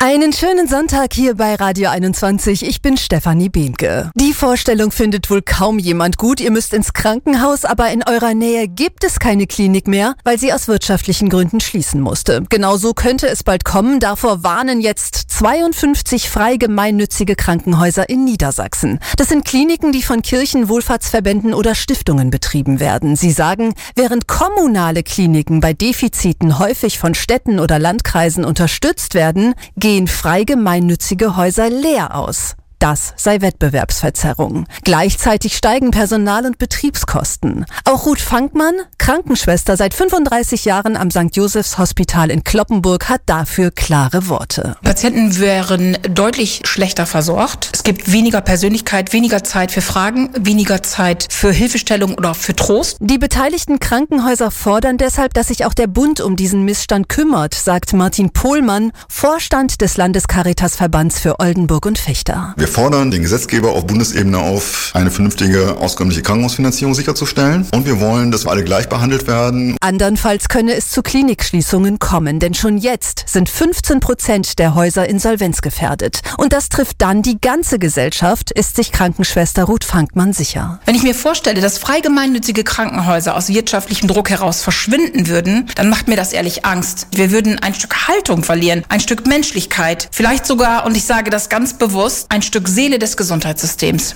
Einen schönen Sonntag hier bei Radio 21. Ich bin Stefanie Behnke. Die Vorstellung findet wohl kaum jemand gut. Ihr müsst ins Krankenhaus, aber in eurer Nähe gibt es keine Klinik mehr, weil sie aus wirtschaftlichen Gründen schließen musste. Genauso könnte es bald kommen. Davor warnen jetzt 52 frei gemeinnützige Krankenhäuser in Niedersachsen. Das sind Kliniken, die von Kirchen, Wohlfahrtsverbänden oder Stiftungen betrieben werden. Sie sagen, während kommunale Kliniken bei Defiziten häufig von Städten oder Landkreisen unterstützt werden, gehen frei gemeinnützige Häuser leer aus. Das sei Wettbewerbsverzerrung. Gleichzeitig steigen Personal- und Betriebskosten. Auch Ruth Fankmann, Krankenschwester seit 35 Jahren am St. Josephs Hospital in Cloppenburg, hat dafür klare Worte. Patienten wären deutlich schlechter versorgt. Es gibt weniger Persönlichkeit, weniger Zeit für Fragen, weniger Zeit für Hilfestellung oder für Trost. Die beteiligten Krankenhäuser fordern deshalb, dass sich auch der Bund um diesen Missstand kümmert, sagt Martin Pohlmann, Vorstand des Landescaritasverbands für Oldenburg und Vechta. Wir fordern den Gesetzgeber auf Bundesebene auf, eine vernünftige, auskömmliche Krankenhausfinanzierung sicherzustellen. Und wir wollen, dass wir alle gleich behandelt werden. Andernfalls könne es zu Klinikschließungen kommen, denn schon jetzt sind 15% der Häuser insolvenzgefährdet. Und das trifft dann die ganze Gesellschaft, ist sich Krankenschwester Ruth Fankmann sicher. Wenn ich mir vorstelle, dass frei gemeinnützige Krankenhäuser aus wirtschaftlichem Druck heraus verschwinden würden, dann macht mir das ehrlich Angst. Wir würden ein Stück Haltung verlieren, ein Stück Menschlichkeit, vielleicht sogar, und ich sage das ganz bewusst, ein Stück Seele des Gesundheitssystems.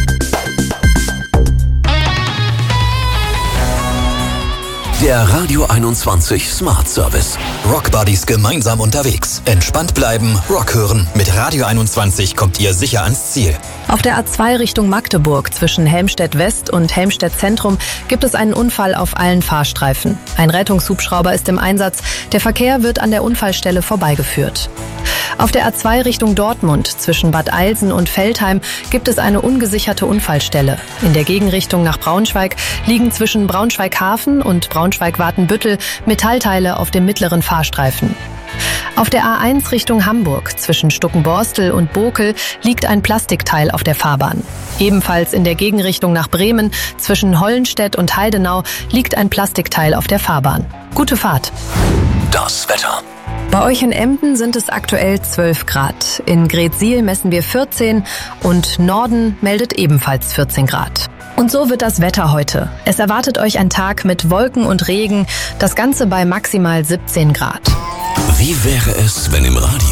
Der Radio 21 Smart Service. Rock Buddies gemeinsam unterwegs. Entspannt bleiben, Rock hören. Mit Radio 21 kommt ihr sicher ans Ziel. Auf der A2 Richtung Magdeburg zwischen Helmstedt West und Helmstedt Zentrum gibt es einen Unfall auf allen Fahrstreifen. Ein Rettungshubschrauber ist im Einsatz. Der Verkehr wird an der Unfallstelle vorbeigeführt. Auf der A2 Richtung Dortmund zwischen Bad Eilsen und Veltheim gibt es eine ungesicherte Unfallstelle. In der Gegenrichtung nach Braunschweig liegen zwischen Braunschweig-Hafen und Braunschweig-Watenbüttel Metallteile auf dem mittleren Fahrstreifen. Auf der A1 Richtung Hamburg zwischen Stuckenborstel und Bokel liegt ein Plastikteil auf der Fahrbahn. Ebenfalls in der Gegenrichtung nach Bremen zwischen Hollenstedt und Heidenau liegt ein Plastikteil auf der Fahrbahn. Gute Fahrt. Das Wetter. Bei euch in Emden sind es aktuell 12 Grad. In Greetsiel messen wir 14 und Norden meldet ebenfalls 14 Grad. Und so wird das Wetter heute. Es erwartet euch ein Tag mit Wolken und Regen, das Ganze bei maximal 17 Grad. Wie wäre es, wenn im Radio